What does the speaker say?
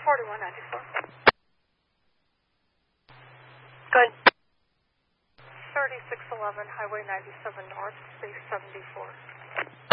4194. Good. 3611 Highway 97 North, space 74.